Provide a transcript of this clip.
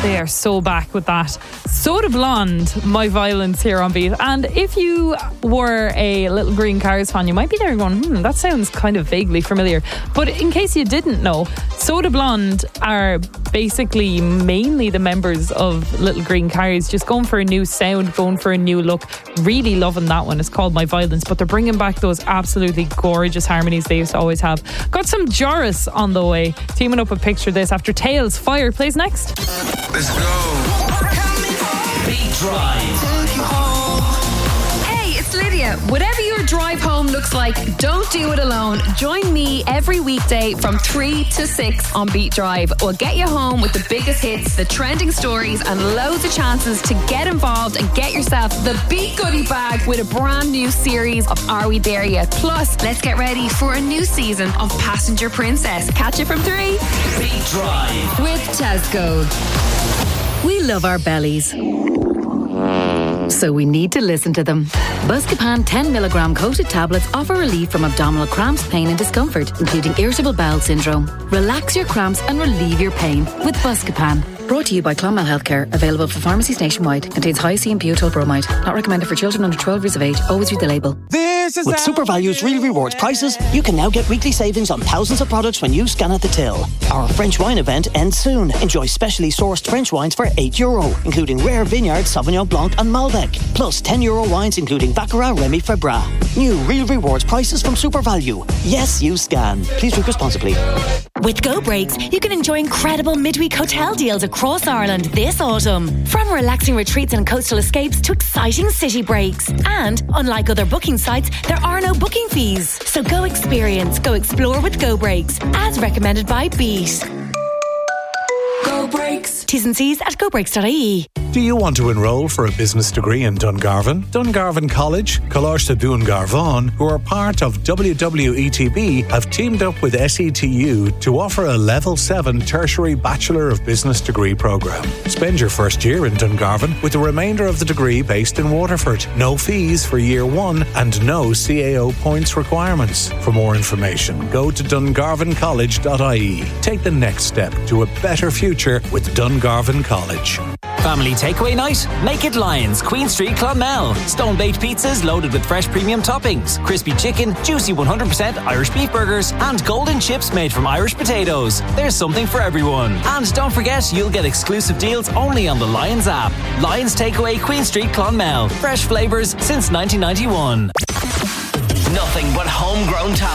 They are so back with that. Soda Blonde, My Violence here on Beat. And if you were a Little Green Cars fan, you might be there going, that sounds kind of vaguely familiar. But in case you didn't know, Soda Blonde are basically mainly the members of Little Green Cars, just going for a new sound, going for a new look. Really loving that one. It's called My Violence, but they're bringing back those absolutely gorgeous harmonies they used to always have. Got some Joris on the way, teaming up with Picture This after Tales. Fire plays next. Let's go. Beat Drive. Hey, it's Lydia. Whatever your drive home looks like, don't do it alone. Join me every weekday from 3 to 6 on Beat Drive. We'll get you home with the biggest hits, the trending stories, and loads of chances to get involved and get yourself the Beat Goodie Bag with a brand new series of Are We There Yet? Plus, let's get ready for a new season of Passenger Princess. Catch it from 3. Beat Drive With Tesco. We love our bellies, so we need to listen to them. Buscopan 10mg coated tablets offer relief from abdominal cramps, pain and discomfort, including irritable bowel syndrome. Relax your cramps and relieve your pain with Buscopan. Brought to you by Clonmel Healthcare. Available for pharmacies nationwide. Contains high C and butyl bromide. Not recommended for children under 12 years of age. Always read the label. With SuperValue's Real Rewards prices, you can now get weekly savings on thousands of products when you scan at the till. Our French wine event ends soon. Enjoy specially sourced French wines for €8, including rare vineyard Sauvignon Blanc and Malbec. Plus €10 wines including Baccarat, Remy Febra. New Real Rewards prices from SuperValue. Yes, you scan. Please drink responsibly. With Go Breaks, you can enjoy incredible midweek hotel deals across Ireland this autumn. From relaxing retreats and coastal escapes to exciting city breaks. And, unlike other booking sites, there are no booking fees. So go experience, go explore with Go Breaks, as recommended by Beat. Go Breaks. T's and C's at gobreaks.ie. Do you want to enrol for a business degree in Dungarvan? Dungarvan College, Colársa Dún Garvan, who are part of WWETB, have teamed up with SETU to offer a Level 7 Tertiary Bachelor of Business degree programme. Spend your first year in Dungarvan with the remainder of the degree based in Waterford. No fees for year 1 and no CAO points requirements. For more information, go to dungarvancollege.ie. Take the next step to a better future with Dungarvan College. Family takeaway night? Make it Lions, Queen Street, Clonmel. Stone-baked pizzas loaded with fresh premium toppings, crispy chicken, juicy 100% Irish beef burgers, and golden chips made from Irish potatoes. There's something for everyone. And don't forget, you'll get exclusive deals only on the Lions app. Lions Takeaway, Queen Street, Clonmel. Fresh flavours since 1991. Nothing but homegrown talent.